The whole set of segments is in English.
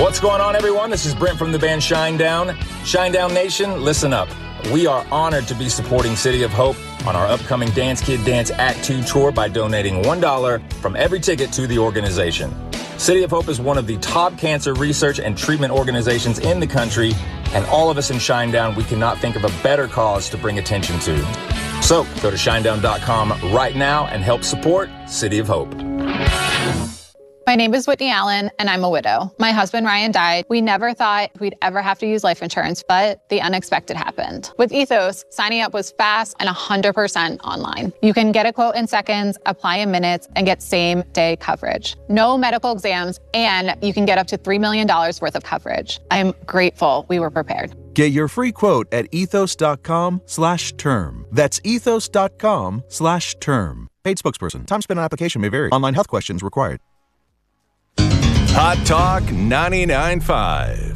What's going on, everyone? This is Brent from the band Shinedown. Shinedown Nation, listen up. We are honored to be supporting City of Hope on our upcoming Dance Kid Dance Act 2 tour by donating $1 from every ticket to the organization. City of Hope is one of the top cancer research and treatment organizations in the country, and all of us in Shinedown, we cannot think of a better cause to bring attention to. So go to shinedown.com right now and help support City of Hope. My name is Whitney Allen, and I'm a widow. My husband, Ryan, died. We never thought we'd ever have to use life insurance, but the unexpected happened. With Ethos, signing up was fast and 100% online. You can get a quote in seconds, apply in minutes, and get same-day coverage. No medical exams, and you can get up to $3 million worth of coverage. I'm grateful we were prepared. Get your free quote at ethos.com/term. That's ethos.com/term. Paid spokesperson. Time spent on application may vary. Online health questions required. Hot Talk 99.5.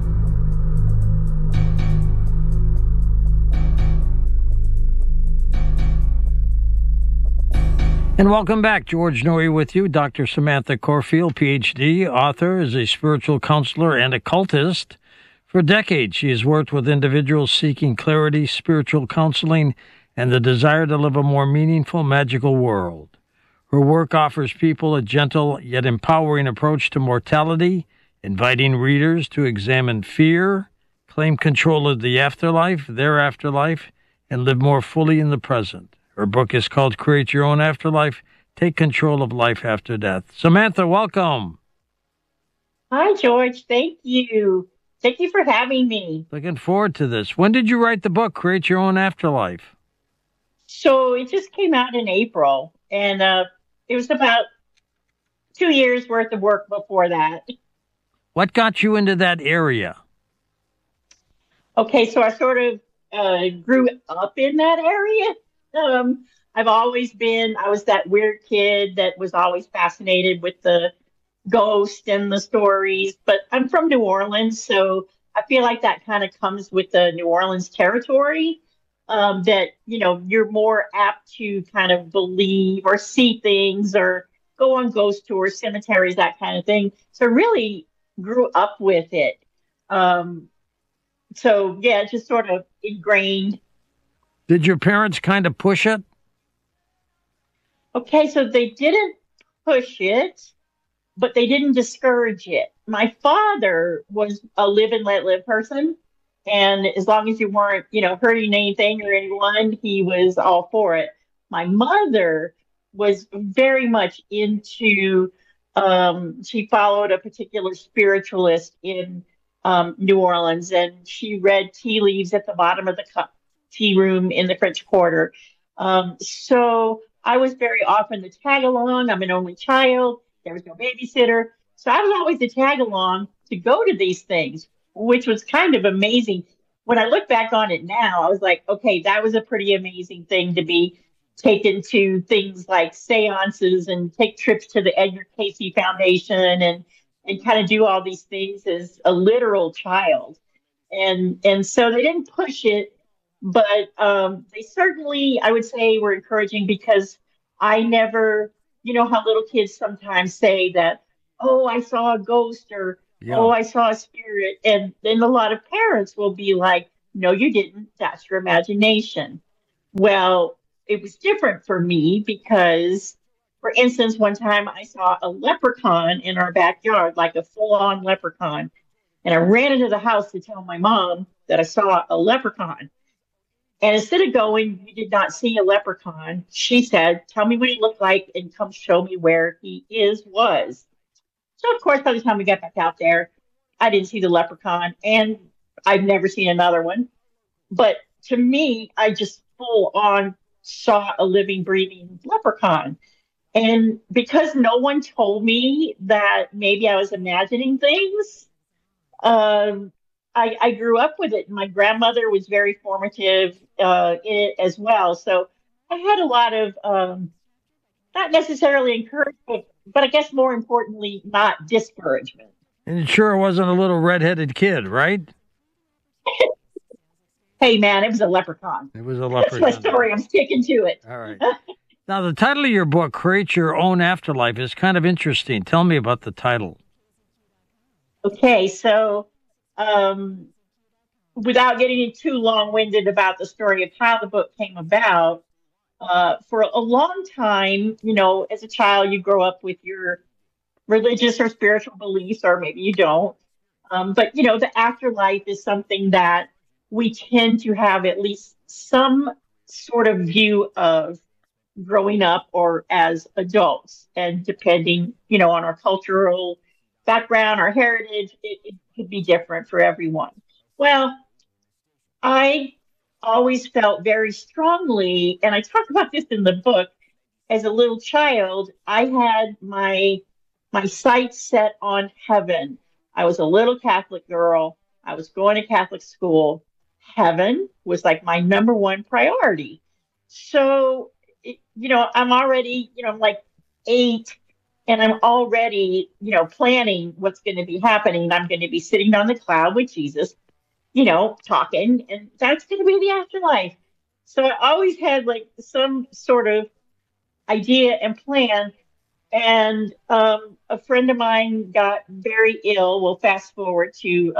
And welcome back. George Noory with you. Dr. Samantha Corfield, Ph.D., author, is a spiritual counselor and occultist. For decades, she has worked with individuals seeking clarity, spiritual counseling, and the desire to live a more meaningful, magical world. Her work offers people a gentle yet empowering approach to mortality, inviting readers to examine fear, claim control of the afterlife, their afterlife, and live more fully in the present. Her book is called Create Your Own Afterlife, Take Control of Life After Death. Samantha, welcome. Hi, George. Thank you. Thank you for having me. Looking forward to this. When did you write the book, Create Your Own Afterlife? So it just came out in April, and it was about 2 years worth of work before that. What got you into that area? Okay, so I sort of grew up in that area. I was that weird kid that was always fascinated with the ghost and the stories, but I'm from New Orleans, so I feel like that kind of comes with the New Orleans territory. That, you're more apt to kind of believe or see things or go on ghost tours, cemeteries, that kind of thing. So I really grew up with it. So, yeah, just sort of ingrained. Did your parents kind of push it? Okay, so they didn't push it, but they didn't discourage it. My father was a live and let live person. And as long as you weren't, hurting anything or anyone, he was all for it. My mother was very much into, she followed a particular spiritualist in New Orleans, and she read tea leaves at the bottom of the tea room in the French Quarter. So I was very often the tag along. I'm an only child. There was no babysitter. So I was always the tag along to go to these things, which was kind of amazing. When I look back on it now, I was like, okay, that was a pretty amazing thing to be taken to things like seances and take trips to the Edgar Cayce Foundation and kind of do all these things as a literal child. And so they didn't push it, but they certainly, I would say, were encouraging because I never, how little kids sometimes say that, oh, I saw a ghost or, yeah, oh, I saw a spirit. And then a lot of parents will be like, no, you didn't. That's your imagination. Well, it was different for me because, for instance, one time I saw a leprechaun in our backyard, like a full-on leprechaun. And I ran into the house to tell my mom that I saw a leprechaun. And instead of going, you did not see a leprechaun, she said, tell me what he looked like and come show me where he was. So, of course, by the time we got back out there, I didn't see the leprechaun, and I've never seen another one. But to me, I just full on saw a living, breathing leprechaun. And because no one told me that maybe I was imagining things, I grew up with it. My grandmother was very formative in it as well. So I had a lot of, not necessarily encouragement, but I guess more importantly, not discouragement. And it sure wasn't a little redheaded kid, right? Hey, man, it was a leprechaun. It was a leprechaun. That's my story. I'm sticking to it. All right. Now, the title of your book, Create Your Own Afterlife, is kind of interesting. Tell me about the title. Okay, so um, without getting too long-winded about the story of how the book came about, for a long time, as a child, you grow up with your religious or spiritual beliefs, or maybe you don't. But the afterlife is something that we tend to have at least some sort of view of growing up or as adults. And depending, on our cultural background, our heritage, it could be different for everyone. Well, I always felt very strongly, and I talk about this in the book, as a little child, I had my sights set on heaven. I was a little Catholic girl. I was going to Catholic school. Heaven was like my number one priority. So, I'm already, I'm like 8, and I'm already, planning what's going to be happening. I'm going to be sitting on the cloud with Jesus, talking, and that's going to be the afterlife. So I always had like some sort of idea and plan. And a friend of mine got very ill. We'll fast forward to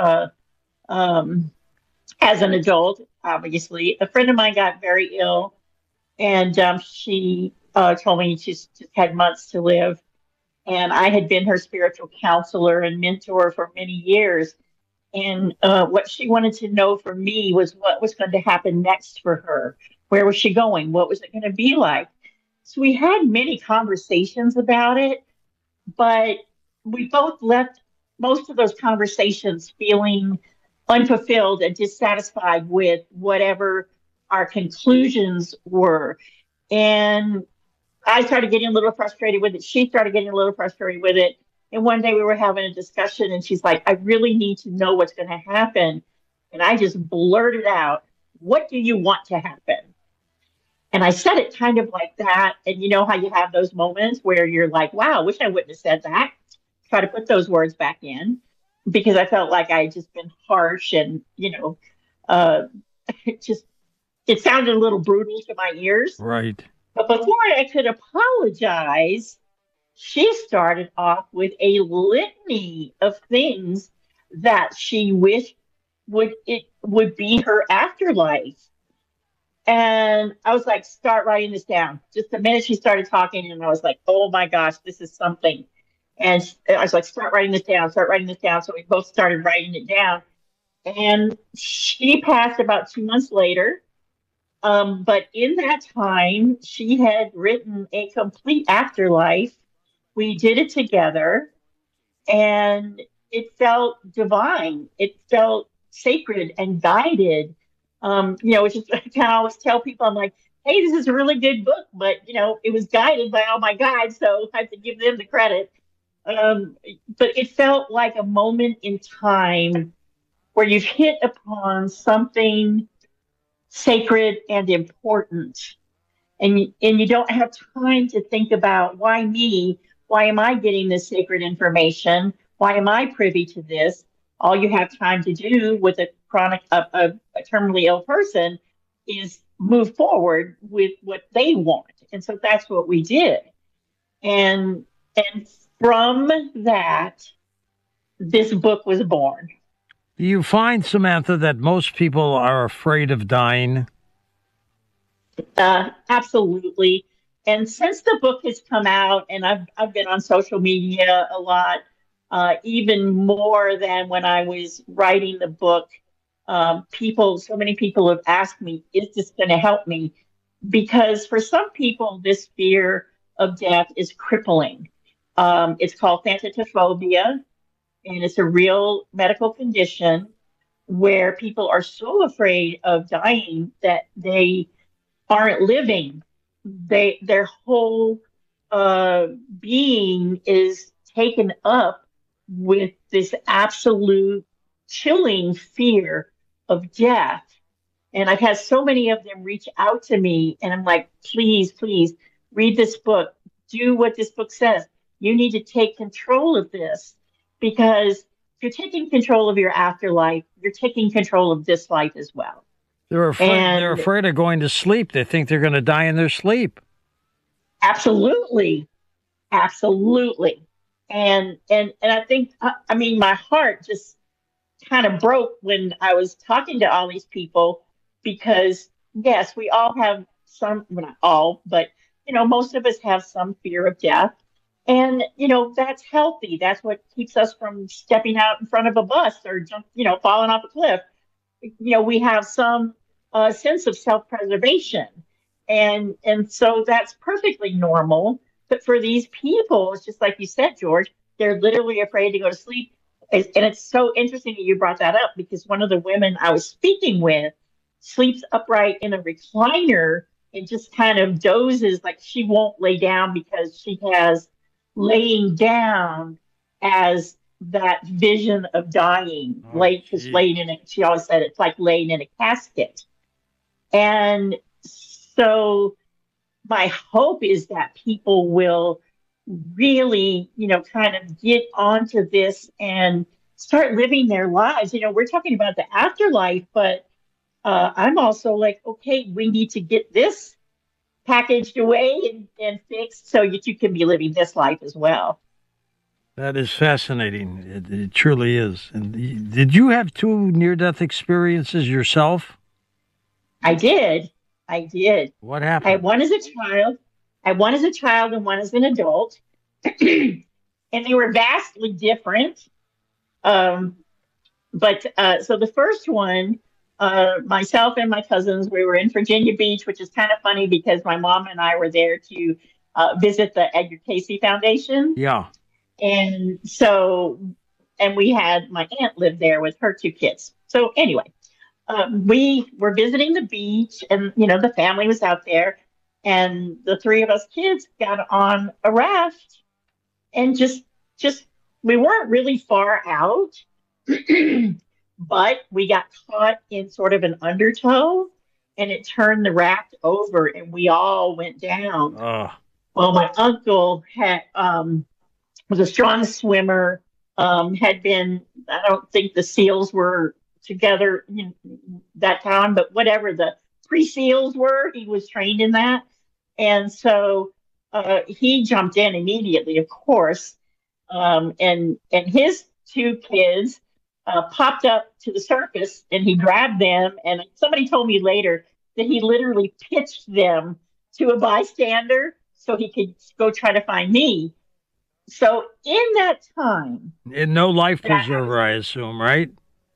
um, as an adult, obviously. A friend of mine got very ill, and she told me she just had months to live. And I had been her spiritual counselor and mentor for many years. And what she wanted to know from me was what was going to happen next for her. Where was she going? What was it going to be like? So we had many conversations about it, but we both left most of those conversations feeling unfulfilled and dissatisfied with whatever our conclusions were. And I started getting a little frustrated with it. She started getting a little frustrated with it. And one day we were having a discussion, and she's like, I really need to know what's going to happen. And I just blurted out, what do you want to happen? And I said it kind of like that. And you know how you have those moments where you're like, wow, I wish I wouldn't have said that. Try to put those words back in because I felt like I had just been harsh and, uh, it just, it sounded a little brutal to my ears. Right. But before I could apologize, she started off with a litany of things that she wished would be her afterlife. And I was like, start writing this down. Just the minute she started talking, and I was like, oh my gosh, this is something. And I was like, start writing this down, start writing this down. So we both started writing it down. And she passed about 2 months later. But in that time, she had written a complete afterlife. We did it together, and it felt divine. It felt sacred and guided. Which is I kind of always tell people, I'm like, hey, this is a really good book, but it was guided by all my guides, so I have to give them the credit. But it felt like a moment in time where you've hit upon something sacred and important, and you don't have time to think about why me, why am I getting this sacred information, why am I privy to this. All you have time to do with a terminally ill person is move forward with what they want, and so that's what we did. And from that, this book was born. Do you find, Samantha, that most people are afraid of dying? Absolutely. And since the book has come out, and I've been on social media a lot, even more than when I was writing the book, so many people have asked me, is this going to help me? Because for some people, this fear of death is crippling. It's called thanatophobia, and it's a real medical condition where people are so afraid of dying that they aren't living. Their whole being is taken up with this absolute chilling fear of death. And I've had so many of them reach out to me, and I'm like, please, please read this book. Do what this book says. You need to take control of this, because if you're taking control of your afterlife, you're taking control of this life as well. They're afraid of going to sleep. They think they're going to die in their sleep. Absolutely. Absolutely. And I think, I mean, my heart just kind of broke when I was talking to all these people because, yes, we all have some, well, not all, but, most of us have some fear of death. And, that's healthy. That's what keeps us from stepping out in front of a bus or falling off a cliff. We have some sense of self-preservation. And so that's perfectly normal. But for these people, it's just like you said, George, they're literally afraid to go to sleep. And it's so interesting that you brought that up because one of the women I was speaking with sleeps upright in a recliner and just kind of dozes, like she won't lay down because she has laying down as that vision of dying, just laying in it. She always said it's like laying in a casket. And so my hope is that people will really, kind of get onto this and start living their lives. We're talking about the afterlife, but I'm also like, okay, we need to get this packaged away and fixed so that you can be living this life as well. That is fascinating. It truly is. And did you have 2 near-death experiences yourself? I did. What happened? I had one as a child. And one as an adult. And they were vastly different. So the first one, myself and my cousins, we were in Virginia Beach, which is kind of funny because my mom and I were there to visit the Edgar Cayce Foundation. Yeah. And we had my aunt live there with her 2 kids. So anyway, we were visiting the beach and, the family was out there and the 3 of us kids got on a raft and just we weren't really far out, but we got caught in sort of an undertow and it turned the raft over and we all went down. Well, my uncle was a strong swimmer, had been, I don't think the SEALs were together that time, but whatever the pre-SEALs were, he was trained in that. And so he jumped in immediately, of course. And his 2 kids popped up to the surface and he grabbed them. And somebody told me later that he literally pitched them to a bystander so he could go try to find me. So in that time... And no life preserver, I assume, right?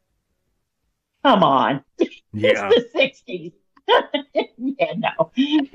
Come on. Yeah. It's the 60s. Yeah, no.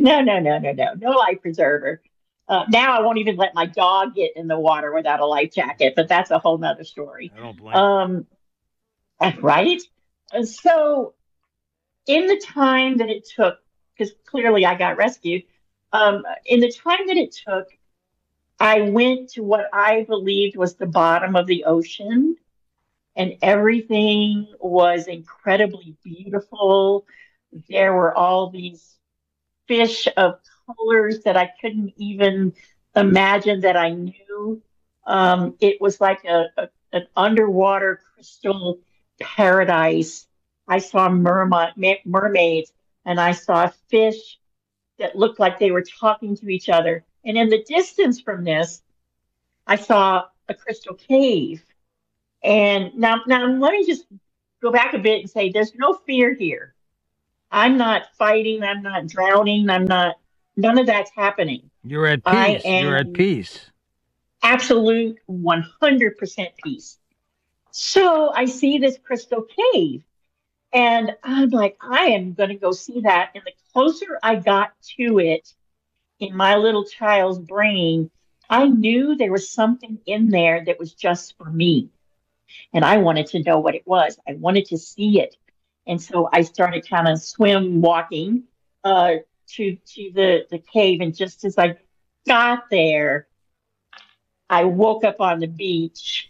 No life preserver. Now I won't even let my dog get in the water without a life jacket, but that's a whole nother story. I don't blame you. Right? So in the time that it took, because clearly I got rescued, in the time that it took, I went to what I believed was the bottom of the ocean, and everything was incredibly beautiful. There were all these fish of colors that I couldn't even imagine that I knew. It was like an underwater crystal paradise. I saw mermaids, and I saw fish that looked like they were talking to each other. And in the distance from this, I saw a crystal cave. And now let me just go back a bit and say there's no fear here. I'm not fighting. I'm not drowning. None of that's happening. You're at peace. You're at peace. Absolute 100% peace. So I see this crystal cave and I'm like, I am going to go see that. And the closer I got to it in my little child's brain, I knew there was something in there that was just for me. And I wanted to know what it was. I wanted to see it. And so I started kind of walking to the cave. And just as I got there, I woke up on the beach,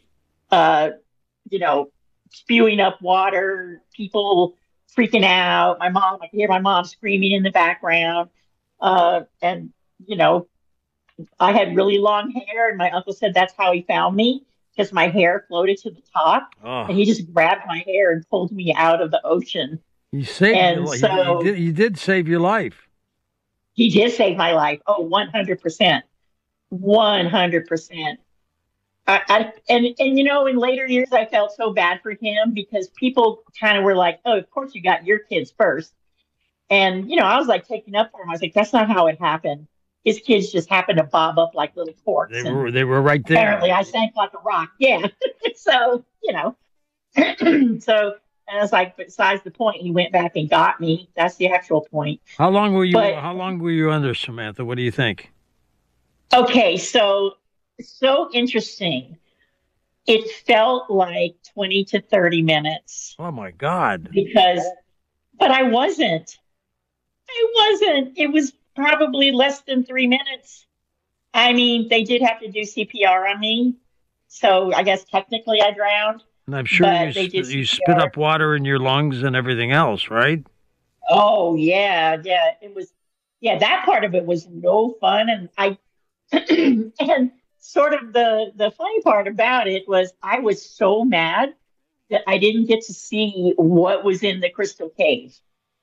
spewing up water, people freaking out. I could hear my mom screaming in the background. And I had really long hair, and my uncle said that's how he found me, because my hair floated to the top. Oh. And he just grabbed my hair and pulled me out of the ocean. He saved your life. So, he did save your life. He did save my life. Oh, 100%. 100%. And you know, in later years, I felt so bad for him because people kind of were like, "Oh, of course you got your kids first." And you know, I was like taking up for him. I was like, "That's not how it happened. His kids just happened to bob up like little corks." They were right there. Apparently, I sank like a rock. Yeah. So you know, so and I was like, besides the point, he went back and got me. That's the actual point. How long were you under, Samantha? What do you think? Okay, so interesting. It felt like 20 to 30 minutes. Oh my God. But I wasn't. It was probably less than 3 minutes. I mean, they did have to do CPR on me. So I guess technically I drowned. And I'm sure you spit up water in your lungs and everything else, right? Oh, yeah. Yeah. It was, yeah, that part of it was no fun. And and sort of the funny part about it was I was so mad that I didn't get to see what was in the crystal cave.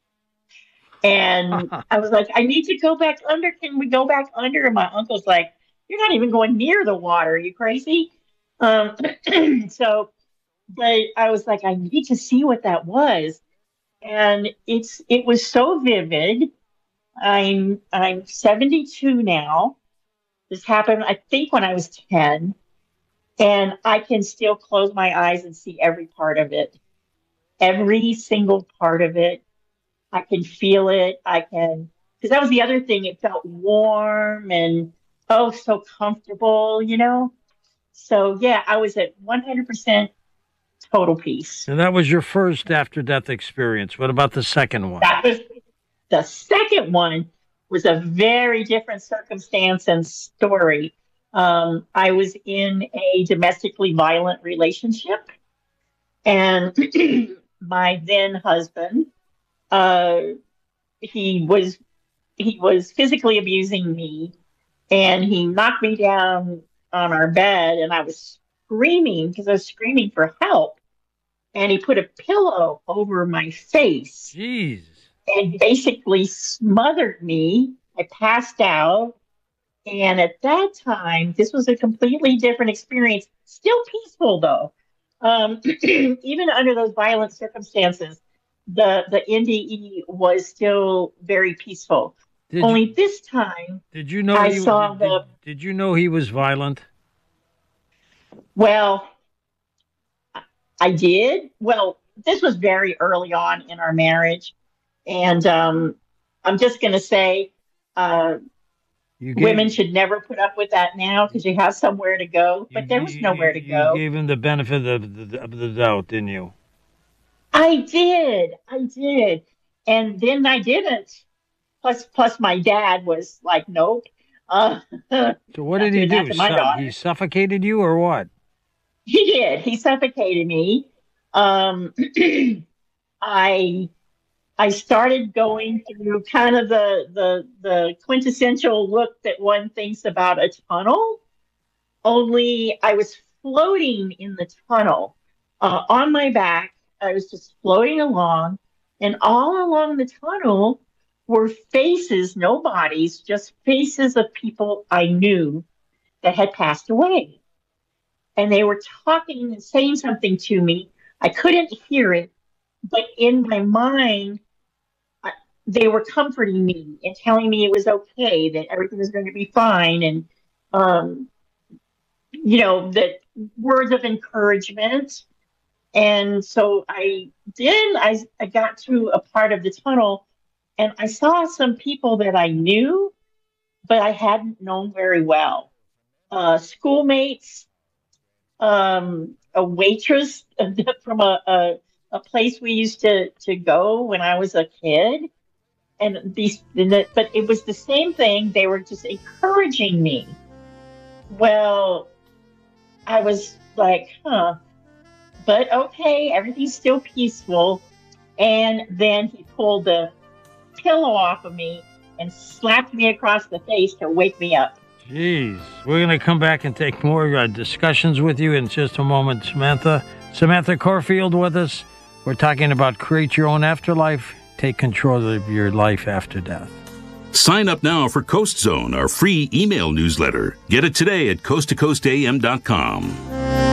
And I was like, I need to go back under. Can we go back under? And my uncle's like, you're not even going near the water. Are you crazy? So, but I was like, I need to see what that was. And it was so vivid. I'm 72 now. This happened, I think, when I was 10. And I can still close my eyes and see every part of it. Every single part of it. I can feel it. Because that was the other thing. It felt warm and, so comfortable, you know? So, yeah, I was at 100% total peace. And that was your first after-death experience. What about the second one? The second one was a very different circumstance and story. I was in a domestically violent relationship, and my then husband, he was physically abusing me, and he knocked me down on our bed, and I was screaming because I was screaming for help, and he put a pillow over my face. Jeez. And basically smothered me. I passed out. And at that time, this was a completely different experience. Still peaceful, though. Even under those violent circumstances, the NDE was still very peaceful. This time, did you know did you know he was violent? Well, I did. Well, this was very early on in our marriage. And I'm just going to say women should never put up with that now because you have somewhere to go. But there was nowhere to go. You gave him the benefit of the doubt, didn't you? I did. And then I didn't. Plus my dad was like, nope. So what did he do? He suffocated you or what? He did. He suffocated me. I started going through kind of the quintessential look that one thinks about a tunnel, only I was floating in the tunnel on my back. I was just floating along, and all along the tunnel were faces, no bodies, just faces of people I knew that had passed away. And they were talking and saying something to me. I couldn't hear it, but in my mind, they were comforting me and telling me it was okay, that everything was going to be fine. And, that words of encouragement. And so I got to a part of the tunnel and I saw some people that I knew, but I hadn't known very well. Schoolmates, a waitress from a place we used to go when I was a kid. But it was the same thing. They were just encouraging me. Well, I was like, but okay, everything's still peaceful. And then he pulled the pillow off of me and slapped me across the face to wake me up. Jeez. We're going to come back and take more discussions with you in just a moment, Samantha. Samantha Corfield with us. We're talking about create your own afterlife. Take control of your life after death. Sign up now for Coast Zone, our free email newsletter. Get it today at coasttocoastam.com.